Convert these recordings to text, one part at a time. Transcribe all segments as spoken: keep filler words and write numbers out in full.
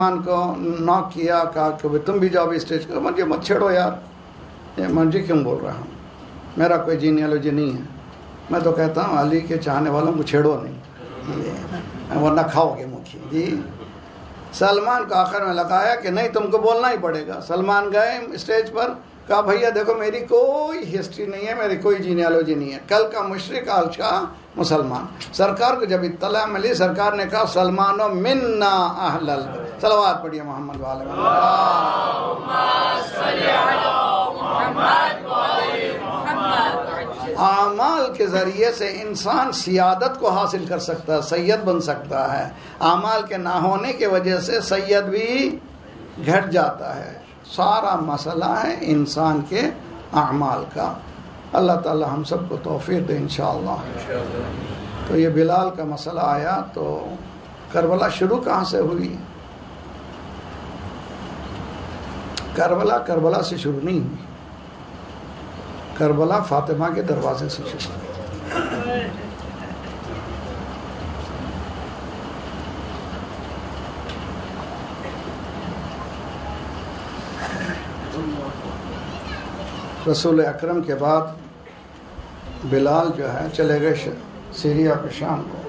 کو ناک کیا، کہا کہ تم بھی جاؤ اسٹیج کو. مجھے مت چھیڑو یار، یہ مجھے کیوں بول رہا ہوں، میرا کوئی جینیالوجی نہیں ہے. میں تو کہتا ہوں علی کے چاہنے والوں کو چھیڑو نہیں ورنہ کھاؤ گے مکھی. جی سلمان کو آخر میں لگایا کہ نہیں تم کو بولنا ہی پڑے گا. سلمان گئے اسٹیج پر، کہا بھیا دیکھو میری کوئی ہسٹری نہیں ہے، میری کوئی جینیالوجی نہیں ہے، کل کا مشرک آل شاہ مسلمان. سرکار کو جب اطلاع ملی، سرکار نے کہا سلمان و منا اہل البیت. صلوات پڑھیے محمد والے محمد. اعمال کے ذریعے سے انسان سیادت کو حاصل کر سکتا ہے، سید بن سکتا ہے. اعمال کے نہ ہونے کی وجہ سے سید بھی گھٹ جاتا ہے. سارا مسئلہ ہے انسان کے اعمال کا. اللہ تعالی ہم سب کو توفیق دے انشاءاللہ. تو یہ بلال کا مسئلہ آیا تو کربلا شروع کہاں سے ہوئی؟ کربلا کربلا سے شروع نہیں ہوئی، کربلا فاطمہ کے دروازے سے شروع ہوئی. رسول اکرم کے بعد بلال جو ہے چلے گئے سیریا کے شام کو.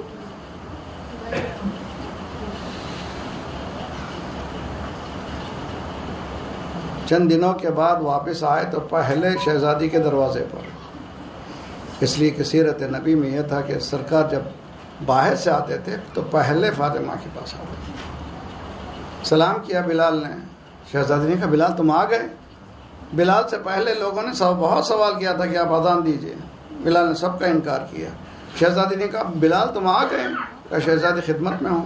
چند دنوں کے بعد واپس آئے تو پہلے شہزادی کے دروازے پر، اس لیے کہ سیرت نبی میں یہ تھا کہ سرکار جب باہر سے آتے تھے تو پہلے فاطمہ کے پاس آتے تھے. سلام کیا بلال نے. شہزادی نے کہا بلال تم آ گئے. بلال سے پہلے لوگوں نے سب بہت سوال کیا تھا کہ آپ اذان دیجئے. بلال نے سب کا انکار کیا. شہزادی نے کہا بلال تم آ گئے. کہا شہزادی خدمت میں ہوں.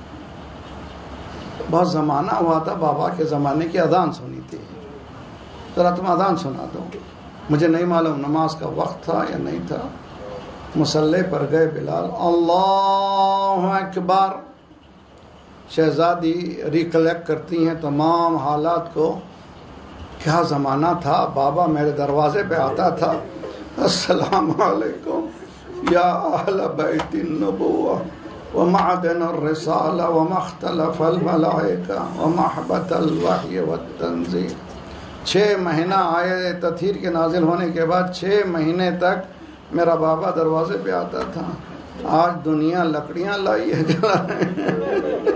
بہت زمانہ ہوا تھا، بابا کے زمانے کی اذان سنی تھی، ذرا تم اذان سنا دو. مجھے نہیں معلوم نماز کا وقت تھا یا نہیں تھا. مصلی پر گئے بلال، اللہ اکبر. شہزادی ریکلیکٹ کرتی ہیں تمام حالات کو. کیا زمانہ تھا، بابا میرے دروازے پہ آتا تھا، السلام علیکم یا اہل بیت النبوہ ومعدن الرسالہ ومختلف الملائکہ ومحبت الوحی والتنزیل. چھ مہینہ آئے تطہیر کے نازل ہونے کے بعد چھ مہینے تک میرا بابا دروازے پہ آتا تھا. آج دنیا لکڑیاں لائی ہے جلانے.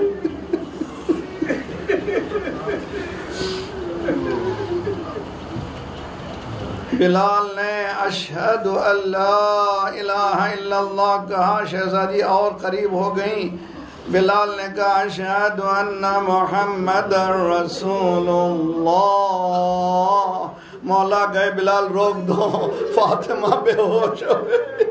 بلال نے اشہد ان لا الہ الا اللہ کہا. شہزادی اور قریب ہو گئیں. بلال نے کہا اشہد ان محمد رسول اللہ. مولا گئے بلال روک دو، فاطمہ بے ہوش ہو گئی.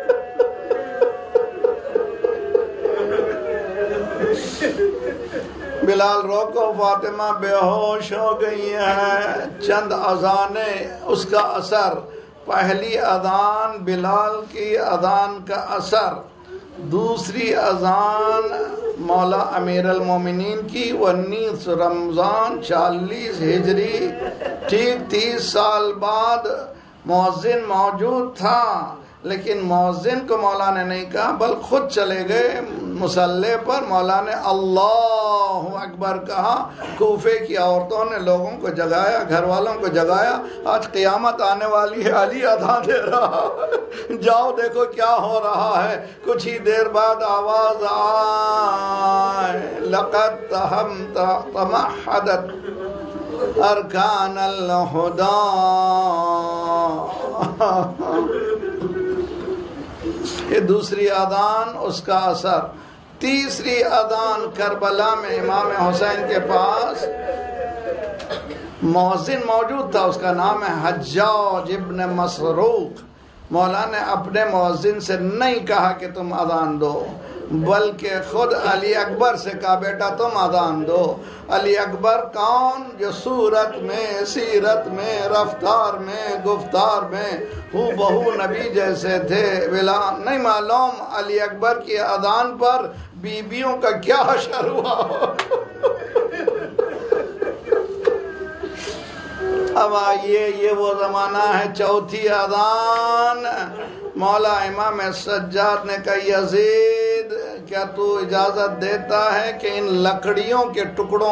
بلال روکو، فاطمہ بے ہوش ہو گئی ہے. چند اذانیں اس کا اثر. پہلی اذان بلال کی اذان کا اثر. دوسری اذان مولا امیر المومنین کی انیس رمضان چالیس ہجری، ٹھیک تیس سال بعد. مؤذن موجود تھا لیکن مؤذن کو مولا نے نہیں کہا بل خود چلے گئے مصلی پر. مولا نے اللہ اکبر کہا. کوفے کی عورتوں نے لوگوں کو جگایا، گھر والوں کو جگایا. آج قیامت آنے والی ہے، علی اذان دے رہا ہے، جاؤ دیکھو کیا ہو رہا ہے. کچھ ہی دیر بعد آواز آئے لقد تہمت تمحدت ارکان الہدی. یہ دوسری اذان اس کا اثر. تیسری اذان کربلا میں امام حسین کے پاس مؤذن موجود تھا، اس کا نام ہے حجاج ابن مسروق. مولا نے اپنے مؤذن سے نہیں کہا کہ تم اذان دو بلکہ خود علی اکبر سے کہا بیٹا تم اذان دو. علی اکبر کون؟ جو صورت میں، سیرت میں، رفتار میں، گفتار میں ہو بہو نبی جیسے تھے. بلا نہیں معلوم علی اکبر کی اذان پر بیویوں کا کیا اثر ہوا. اب آئیے، یہ وہ زمانہ ہے چوتھی اذان. مولا امام سجاد نے کہا یزید کیا تو اجازت دیتا ہے کہ ان لکڑیوں کے ٹکڑوں